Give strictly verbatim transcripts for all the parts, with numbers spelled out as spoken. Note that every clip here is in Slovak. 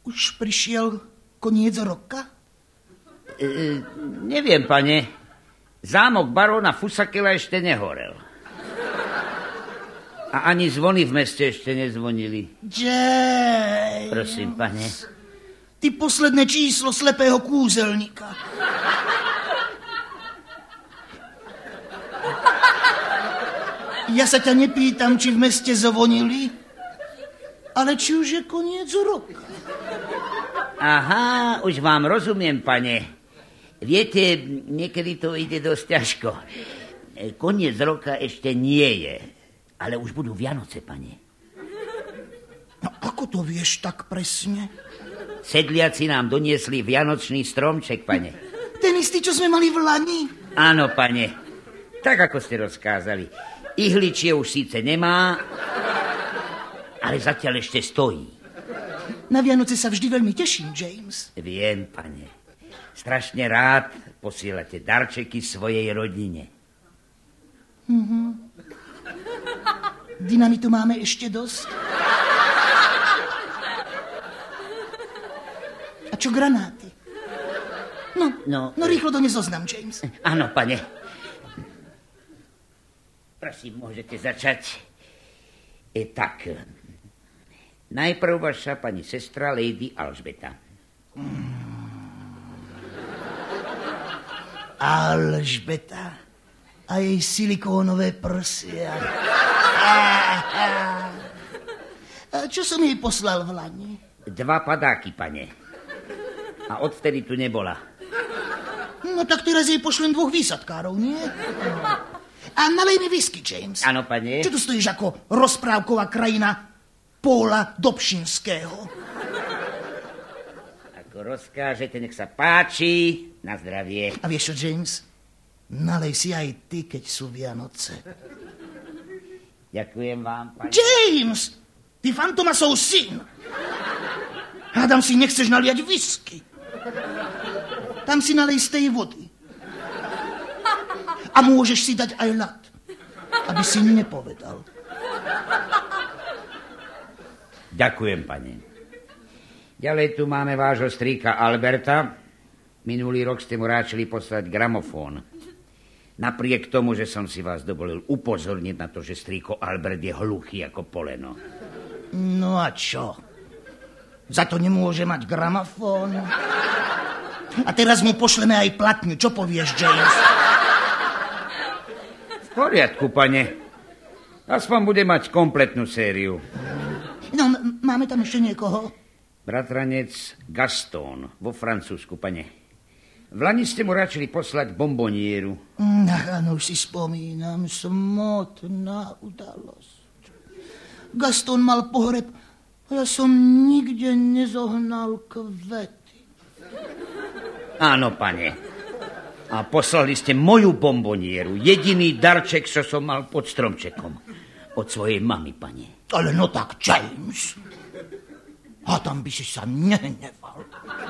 Už prišiel koniec roka? E, neviem, pane. Zámok baróna Fusakela ešte nehorel. A ani zvony v meste ešte nezvonili. James. Prosím, pane. Ty posledné číslo slepého kúzelníka. Ja sa ťa nepýtam, či v meste zvonili, ale či už je koniec roka. Aha, už vám rozumiem, pane. Viete, niekedy to ide dosť ťažko. Koniec roka ešte nie je, ale už budú Vianoce, pane. No ako to vieš tak presne? Sedliaci nám doniesli vianočný stromček, pane. Ten istý, čo sme mali v lani? Áno, pane. Tak, ako ste rozkázali. Ihličie už síce nemá, ale zatiaľ ešte stojí. Na Vianoce sa vždy veľmi teším, James. Viem, pane. Strašne rád posielate darčeky svojej rodine. Mhm. Dynamitu máme ešte dosť. A čo granáty? No, no, no rýchlo dones zoznam, James. Áno, pane. Prosím, môžete začať. E, tak, najprv vaša pani sestra Lady Alžbeta. Alžbeta a jej silikónové prsia. A čo som jej poslal v lani? Dva padáky, pane. A odvtedy tu nebola. No tak teraz jej pošlem dvoch výsadkárov, nie? A nalej mi whisky, James. Áno, pane. Čo tu stojíš ako rozprávková krajina Póla Dobšinského? Ako rozkážete, nech sa páči. Na zdravie. A vieš čo, James? Nalej si aj ty, keď sú Vianoce. Ďakujem vám, pane. James! Ty Fantomasov syn! Hádam si, nechceš naliať whisky. Tam si nalej z tej vody. A môžeš si dať aj ľad, aby si nepovedal. Ďakujem, pane. Ďalej tu máme vášho strýka Alberta. Minulý rok ste mu ráčili poslať gramofón. Napriek tomu, že som si vás dovolil upozorniť na to, že strýko Albert je hluchý ako poleno. No a čo? Za to nemôže mať gramofón? A teraz mu pošleme aj platňu. Čo povieš, James? V poriadku, pane. Aspoň bude mať kompletnú sériu. No, m- máme tam ešte niekoho? Bratranec Gaston vo Francúzsku, pane. V lani ste mu radšili poslať bombonieru. Ach, áno, už si spomínam. Smutná udalosť. Gaston mal pohreb a ja som nikde nezohnal kvety. Áno, pane. A poslali ste moju bombonieru. Jediný darček, čo som mal pod stromčekom. Od svojej mamy, pane. Ale no tak, James. A tam by si sa nehneval.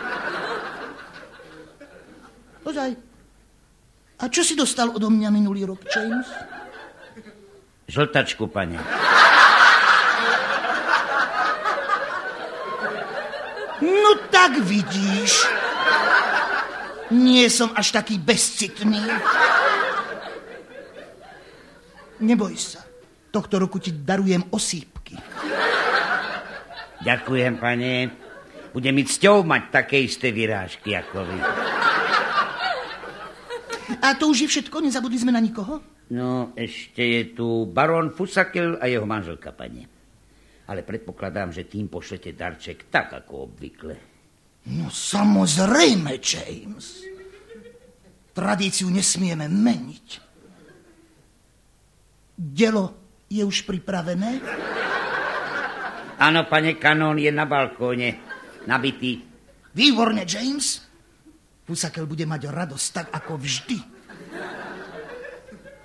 Ozaj. A čo si dostal odo mňa minulý rok, James? Žltačku, pane. No tak vidíš. Nie som až taký bezcitný. Neboj sa. Tohto roku ti darujem osýpky. Ďakujem, pane. Bude mi cťou mať také isté vyrážky ako vy. A to už je všetko? Nezabudli sme na nikoho? No, ešte je tu barón Fusakel a jeho manželka, pane. Ale predpokladám, že tým pošlete darček tak, ako obvykle. No samozrejme, James. Tradíciu nesmieme meniť. Dielo je už pripravené? Áno, pane, kanón je na balkóne, nabitý. Výborne, James. Fusakel bude mať radosť tak, ako vždy.